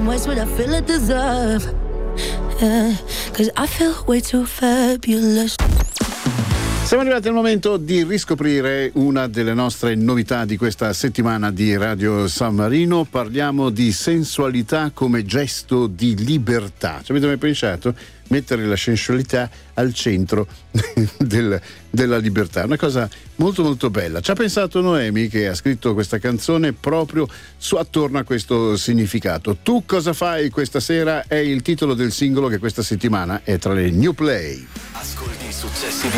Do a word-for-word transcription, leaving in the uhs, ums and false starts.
much what I feel I deserve. Yeah, cause I feel way too fabulous. Siamo arrivati al momento di riscoprire una delle nostre novità di questa settimana di Radio San Marino. Parliamo di sensualità come gesto di libertà. Ci avete mai pensato? Mettere la sensualità al centro del, della libertà, una cosa molto molto bella. Ci ha pensato Noemi, che ha scritto questa canzone proprio su, attorno a questo significato. Tu cosa fai questa sera è il titolo del singolo che questa settimana è tra le new play. Ascolti i successi di